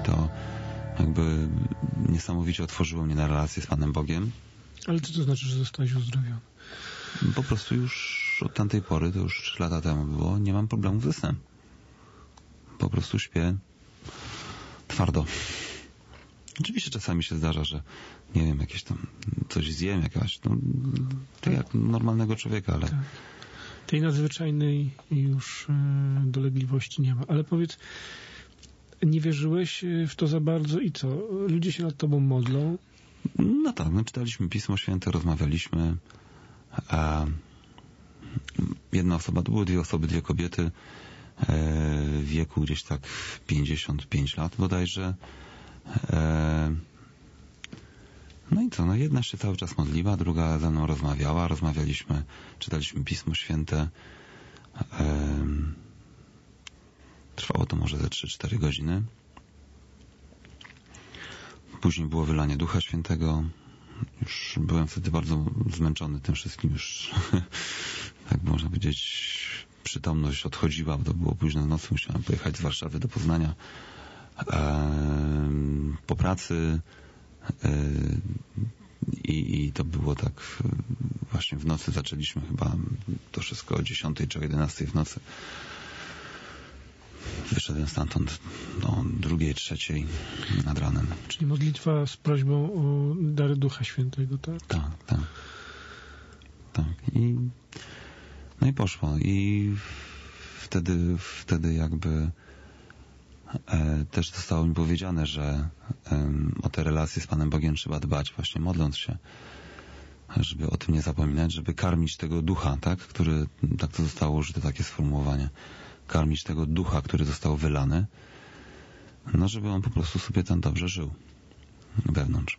to jakby niesamowicie otworzyło mnie na relację z Panem Bogiem. Ale co to znaczy, że zostałeś uzdrowiony? Po prostu już od tamtej pory, to już 3 lata temu było, nie mam problemów ze snem. Po prostu śpię twardo. Oczywiście czasami się zdarza, że nie wiem, jakieś tam coś zjem, jakaś, no, tak jak normalnego człowieka, ale... Tak. Tej nadzwyczajnej już dolegliwości nie ma. Ale powiedz, nie wierzyłeś w to za bardzo i co? Ludzie się nad tobą modlą? No tak, no, czytaliśmy Pismo Święte, rozmawialiśmy. Jedna osoba, to były 2 osoby, 2 kobiety w wieku gdzieś tak 55 lat bodajże. No i co, no jedna się cały czas modliła, druga ze mną rozmawiała, rozmawialiśmy, czytaliśmy Pismo Święte. Trwało to może ze 3-4 godziny. Później było wylanie Ducha Świętego. Już byłem wtedy bardzo zmęczony tym wszystkim, już tak można powiedzieć, przytomność odchodziła, bo to było późno w nocy, musiałem pojechać z Warszawy do Poznania po pracy i to było tak właśnie w nocy, zaczęliśmy chyba to wszystko o 10 czy o 11 w nocy. Wyszedłem stamtąd o 2, 3 nad ranem. Czyli modlitwa z prośbą o dary Ducha Świętego, tak? Tak. No i poszło. I wtedy jakby też zostało mi powiedziane, że o te relacje z Panem Bogiem trzeba dbać, właśnie modląc się, żeby o tym nie zapominać, żeby karmić tego ducha, tak? Który, tak to zostało użyte, takie sformułowanie. Karmić tego ducha, który został wylany, no żeby on po prostu sobie tam dobrze żył wewnątrz.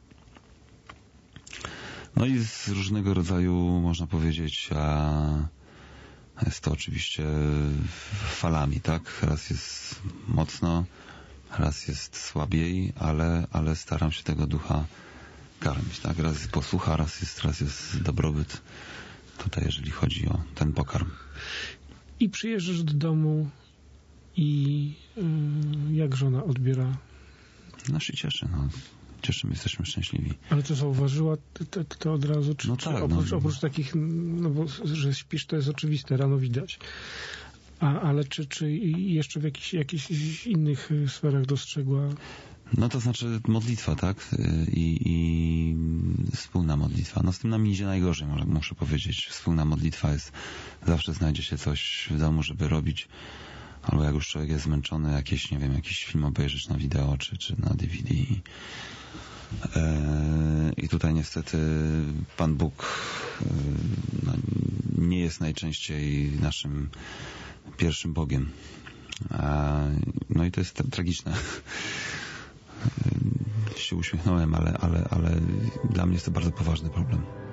No i z różnego rodzaju, można powiedzieć, jest to oczywiście falami, tak? Raz jest mocno, raz jest słabiej, ale staram się tego ducha karmić, tak? Raz jest posłucha, raz jest dobrobyt. Tutaj, jeżeli chodzi o ten pokarm. I przyjeżdżasz do domu i jak żona odbiera? No się cieszy, no. Cieszymy, jesteśmy szczęśliwi. Ale to zauważyła to od razu? Czy, no czy tak, oprócz takich, no bo że śpisz, to jest oczywiste, rano widać. Ale czy jeszcze w jakichś innych sferach dostrzegła? No to znaczy modlitwa, tak? I wspólna modlitwa. No z tym nam idzie najgorzej, muszę powiedzieć. Wspólna modlitwa jest, zawsze znajdzie się coś w domu, żeby robić. Albo jak już człowiek jest zmęczony, jakiś film obejrzeć na wideo, czy na DVD. I tutaj niestety Pan Bóg nie jest najczęściej naszym pierwszym Bogiem. No i to jest tragiczne. Się uśmiechnąłem, ale dla mnie jest to bardzo poważny problem.